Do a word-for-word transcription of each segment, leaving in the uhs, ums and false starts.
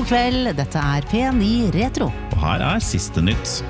God kveld, dette er P ni Retro. Og her er siste nytt.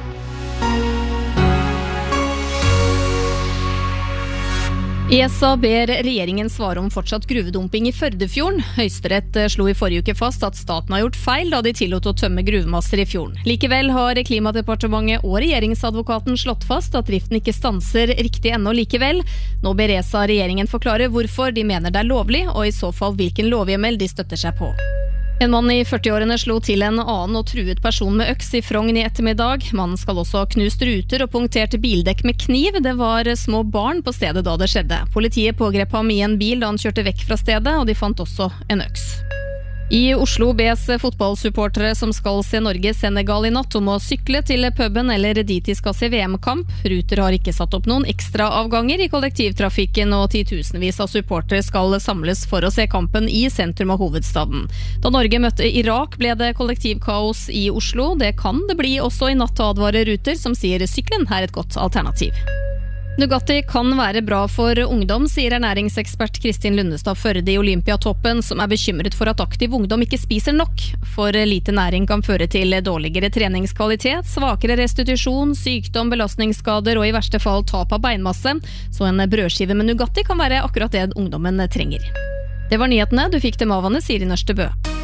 E S A ber regjeringen svare om fortsatt gruvedumping i Førdefjorden. Høyesterett slo i forrige uke fast at staten har gjort feil da de tillot å tømme gruvemasser i fjorden. Likevel har Klimadepartementet og regjeringsadvokaten slått fast at driften ikke stanser riktig ennå likevel. Nå ber E S A regjeringen forklare hvorfor de mener det er lovlig, og i så fall hvilken lovhjemmel de støtter seg på. En mann i førti-årene slo til en annen og truet person med øks i Frogn i ettermiddag. Mannen skal også ha knust ruter og punktert bildekk med kniv. Det var små barn på stedet da det skjedde. Politiet pågrep ham i en bil da han kjørte vekk fra stedet, og de fant også en øks. I Oslo bes fotballsupportere som skal se Norge-Senegal i natt om å sykle til puben eller dit de skal se V M-kamp. Ruter har ikke satt opp noen ekstra avganger i kollektivtrafikken, og titusenvis av supportere skal samles for å se kampen i sentrum av hovedstaden. Da Norge møtte Irak ble det kollektivkaos i Oslo. Det kan det bli også i natt, advarer Ruter, som sier syklen er et godt alternativ. Nugatti kan være bra for ungdom, sier ernæringsekspert Kristin Lundestad Førde i Olympiatoppen, som er bekymret for at aktiv ungdom ikke spiser nok. For lite næring kan føre til dårligere treningskvalitet, svakere restitusjon, sykdom, belastningsskader og i verste fall tap av beinmasse. Så en brødskive med Nugatti kan være akkurat det ungdommen trenger. Det var nyhetene, du fikk dem av Anne Siri Nørstebø.